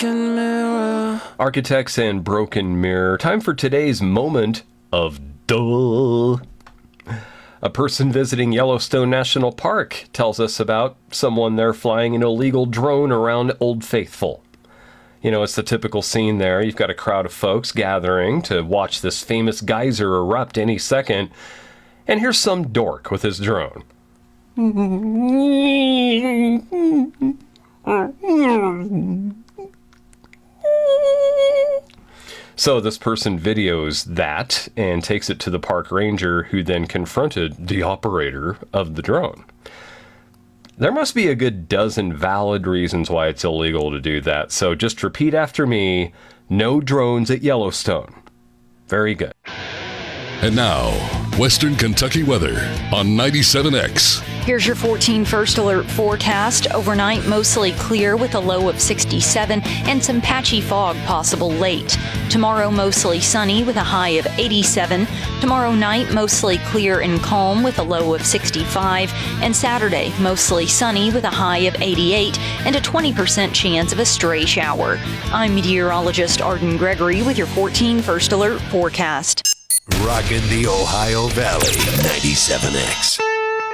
broken mirror. Architects and Broken Mirror. Time for today's moment of duh. A person visiting Yellowstone National Park tells us about someone there flying an illegal drone around Old Faithful. You know, it's the typical scene there. You've got a crowd of folks gathering to watch this famous geyser erupt any second. And here's some dork with his drone. So this person videos that and takes it to the park ranger, who then confronted the operator of the drone. There must be a good dozen valid reasons why it's illegal to do that. So just repeat after me: no drones at Yellowstone. Very good. And now, Western Kentucky weather on 97X. Here's your 14 First Alert forecast. Overnight, mostly clear with a low of 67 and some patchy fog possible late. Tomorrow, mostly sunny with a high of 87. Tomorrow night, mostly clear and calm with a low of 65. And Saturday, mostly sunny with a high of 88 and a 20% chance of a stray shower. I'm meteorologist Arden Gregory with your 14 First Alert forecast. Rockin' the Ohio Valley, 97X.